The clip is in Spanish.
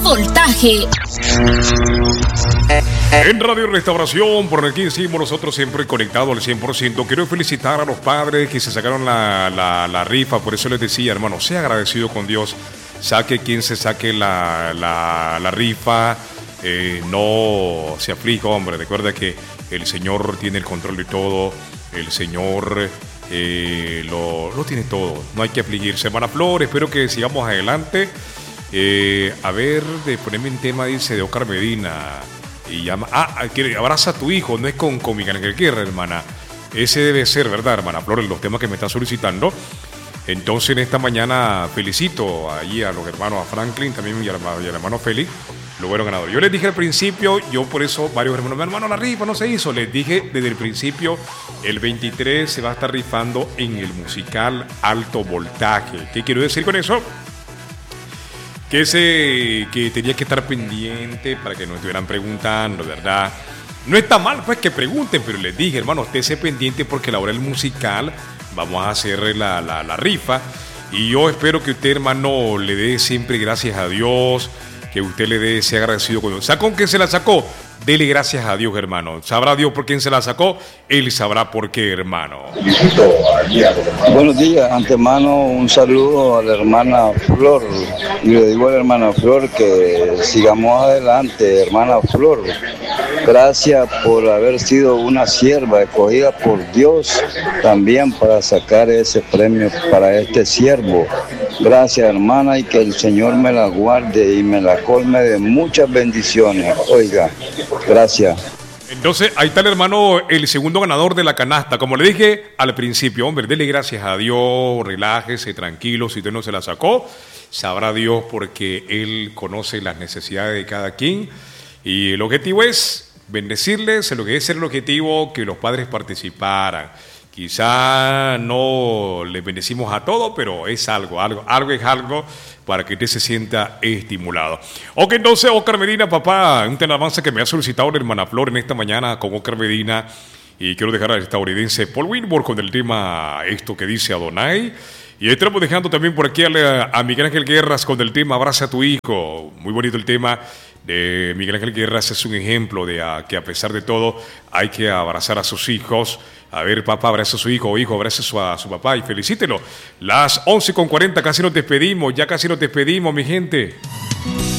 voltaje. En Radio Restauración, por aquí seguimos nosotros siempre conectados al 100%. Quiero felicitar a los padres que se sacaron la rifa, por eso les decía, hermano, sea agradecido con Dios. Saque quien se saque la rifa, no se aflija, hombre. Recuerda que el Señor tiene el control de todo, el Señor lo tiene todo, no hay que afligirse. Hermana Flor, espero que sigamos adelante. A ver, de ponerme en tema, dice de Oscar Medina. Y llama, que abraza a tu hijo, no es con Miguel Ángel Guerra, hermana. Ese debe ser, ¿verdad, hermana Flor? Los temas que me está solicitando. Entonces, en esta mañana felicito allí a los hermanos, a Franklin también y al hermano Félix, lo fueron ganadores. Yo les dije al principio, yo por eso, varios hermanos, mi hermano, la rifa no se hizo. Les dije desde el principio, el 23 se va a estar rifando en el musical Alto Voltaje. ¿Qué quiero decir con eso? Que tenía que estar pendiente para que nos estuvieran preguntando, ¿verdad? No está mal, pues, que pregunten, pero les dije, hermano, estése pendiente porque a la hora del musical vamos a hacer la rifa. Y yo espero que usted, hermano, le dé siempre gracias a Dios, que usted le dé, sea agradecido con Dios. ¿Sabe con qué se la sacó? Dele gracias a Dios, hermano. ¿Sabrá Dios por quién se la sacó? Él sabrá por qué, hermano. Buenos días, antemano un saludo a la hermana Flor. Y le digo a la hermana Flor que sigamos adelante, hermana Flor. Gracias por haber sido una sierva escogida por Dios también para sacar ese premio para este siervo. Gracias, hermana, y que el Señor me la guarde y me la colme de muchas bendiciones. Oiga, gracias. Entonces, ahí está el hermano, el segundo ganador de la canasta. Como le dije al principio, hombre, dele gracias a Dios, relájese, tranquilo. Si usted no se la sacó, sabrá Dios porque Él conoce las necesidades de cada quien. Y el objetivo es bendecirles, lo que es el objetivo, que los padres participaran. Quizá no les bendecimos a todos, pero es algo es algo para que usted se sienta estimulado. Ok, entonces, Oscar Medina, papá, un alabanza que me ha solicitado la hermana Flor en esta mañana con Oscar Medina. Y quiero dejar al estadounidense Paul Winwood con el tema Esto que dice Adonai. Y estamos dejando también por aquí a Miguel Ángel Guerras con el tema Abraza a tu hijo. Muy bonito el tema de Miguel Ángel Guerras, es un ejemplo de que a pesar de todo hay que abrazar a sus hijos. A ver, papá, abraza a su hijo, o hijo, abraza a su papá y felicítelo. Las 11:40, casi nos despedimos, mi gente.